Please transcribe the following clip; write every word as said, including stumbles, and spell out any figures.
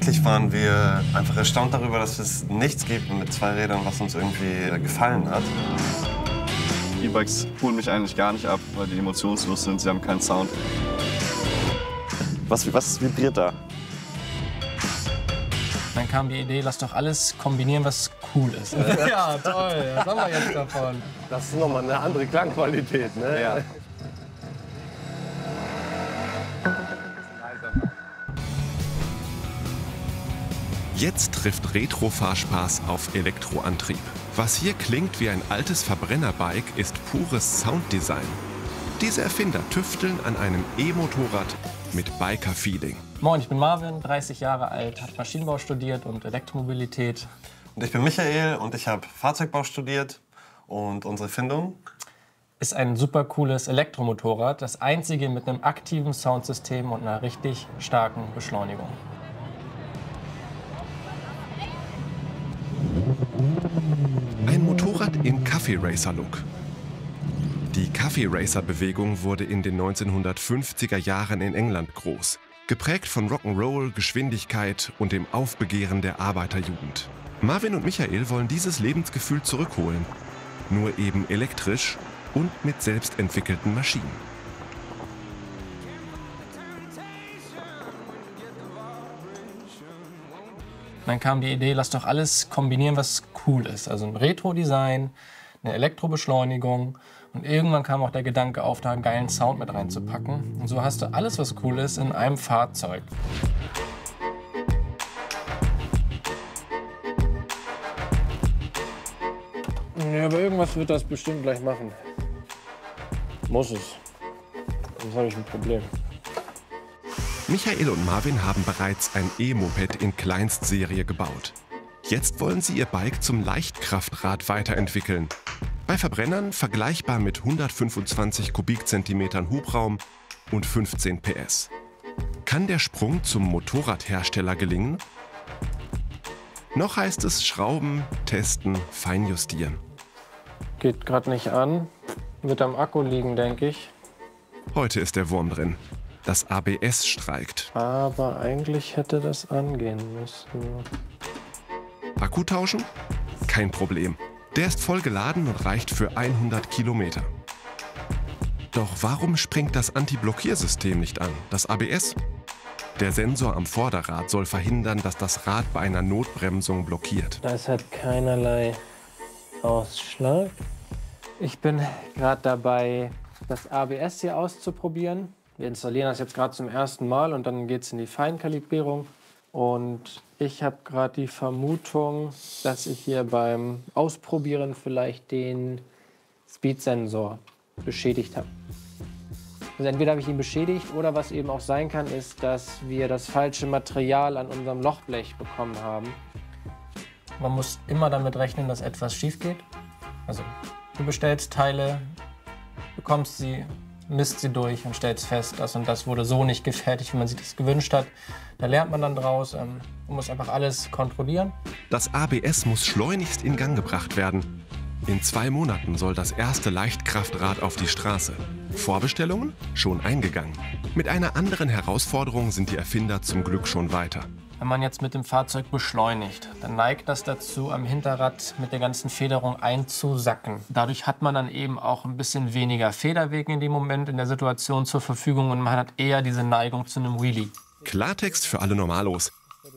Eigentlich waren wir einfach erstaunt darüber, dass es nichts gibt mit zwei Rädern, was uns irgendwie gefallen hat. E-Bikes holen mich eigentlich gar nicht ab, weil die emotionslos sind, sie haben keinen Sound. Was, was vibriert da? Dann kam die Idee, lass doch alles kombinieren, was cool ist. Ja, toll. Was haben wir jetzt davon? Das ist nochmal eine andere Klangqualität, ne? Ja. Jetzt trifft Retro-Fahrspaß auf Elektroantrieb. Was hier klingt wie ein altes Verbrennerbike, ist pures Sounddesign. Diese Erfinder tüfteln an einem E-Motorrad mit Biker-Feeling. Moin, ich bin Marvin, dreißig Jahre alt, habe Maschinenbau studiert und Elektromobilität. Und ich bin Michael und ich habe Fahrzeugbau studiert. Und unsere Erfindung ist ein super cooles Elektromotorrad, das einzige mit einem aktiven Soundsystem und einer richtig starken Beschleunigung. Ein Motorrad im Kaffee-Racer-Look. Die Kaffee-Racer-Bewegung wurde in den neunzehnhundertfünfziger Jahren in England groß. Geprägt von Rock'n'Roll, Geschwindigkeit und dem Aufbegehren der Arbeiterjugend. Marvin und Michael wollen dieses Lebensgefühl zurückholen. Nur eben elektrisch und mit selbstentwickelten Maschinen. Dann kam die Idee, lass doch alles kombinieren, was cool ist. Also ein Retro-Design, eine Elektrobeschleunigung. Und irgendwann kam auch der Gedanke auf, da einen geilen Sound mit reinzupacken. Und so hast du alles, was cool ist, in einem Fahrzeug. Ja, aber irgendwas wird das bestimmt gleich machen. Muss es. Sonst habe ich ein Problem. Michael und Marvin haben bereits ein E-Moped in Kleinstserie gebaut. Jetzt wollen sie ihr Bike zum Leichtkraftrad weiterentwickeln. Bei Verbrennern vergleichbar mit hundertfünfundzwanzig Kubikzentimetern Hubraum und fünfzehn P S. Kann der Sprung zum Motorradhersteller gelingen? Noch heißt es schrauben, testen, feinjustieren. Geht gerade nicht an. Wird am Akku liegen, denke ich. Heute ist der Wurm drin. Das A B S streikt. Aber eigentlich hätte das angehen müssen. Akku tauschen? Kein Problem. Der ist voll geladen und reicht für hundert Kilometer. Doch warum springt das Anti-Blockiersystem nicht an, das A B S? Der Sensor am Vorderrad soll verhindern, dass das Rad bei einer Notbremsung blockiert. Das hat keinerlei Ausschlag. Ich bin gerade dabei, das A B S hier auszuprobieren. Wir installieren das jetzt gerade zum ersten Mal und dann geht es in die Feinkalibrierung. Und ich habe gerade die Vermutung, dass ich hier beim Ausprobieren vielleicht den Speedsensor beschädigt habe. Also entweder habe ich ihn beschädigt oder was eben auch sein kann, ist, dass wir das falsche Material an unserem Lochblech bekommen haben. Man muss immer damit rechnen, dass etwas schief geht. Also du bestellst Teile, bekommst sie, misst sie durch und stellst fest, das und das wurde so nicht gefertigt, wie man sich das gewünscht hat. Da lernt man dann draus ähm, und muss einfach alles kontrollieren. Das A B S muss schleunigst in Gang gebracht werden. In zwei Monaten soll das erste Leichtkraftrad auf die Straße. Vorbestellungen? Schon eingegangen. Mit einer anderen Herausforderung sind die Erfinder zum Glück schon weiter. Wenn man jetzt mit dem Fahrzeug beschleunigt, dann neigt das dazu, am Hinterrad mit der ganzen Federung einzusacken. Dadurch hat man dann eben auch ein bisschen weniger Federweg in dem Moment in der Situation zur Verfügung und man hat eher diese Neigung zu einem Wheelie. Klartext für alle Normalos.